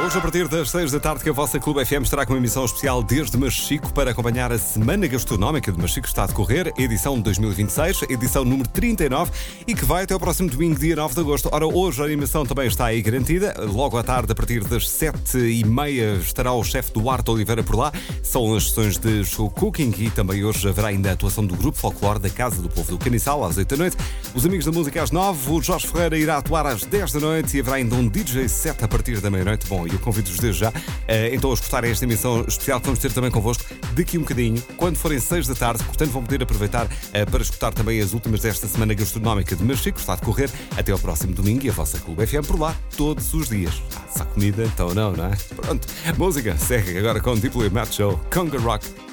Hoje, a partir das 6 da tarde, que a vossa Clube FM estará com uma emissão especial desde Machico para acompanhar a Semana Gastronómica de Machico. Está a decorrer, edição de 2026, edição número 39, e que vai até o próximo domingo, dia 9 de agosto. Ora, hoje a animação também está aí garantida. Logo à tarde, a partir das 7h30, estará o chefe Duarte Oliveira por lá. São as sessões de show cooking e também hoje haverá ainda a atuação do Grupo Folclore da Casa do Povo do Caniçal, às 8 da noite. Os Amigos da Música às 9. O Jorge Ferreira irá atuar às 10 da noite e haverá ainda um DJ set a partir da meia-noite. Bom, eu convido-vos desde já então a escutarem esta emissão especial que vamos ter também convosco daqui um bocadinho, quando forem 6 da tarde. Portanto, vão poder aproveitar para escutar também as últimas desta Semana Gastronómica de Machico. Está a decorrer até ao próximo domingo e a vossa Clube FM por lá todos os dias. Se há comida, então não é? Pronto, música segue agora com Deeply Matt Show, Conga Rock.